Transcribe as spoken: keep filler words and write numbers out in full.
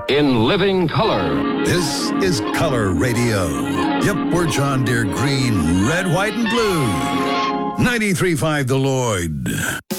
in living color. This is Color Radio. Yep, we're John Deere Green, red, white, and blue. ninety-three point five The Lloyd.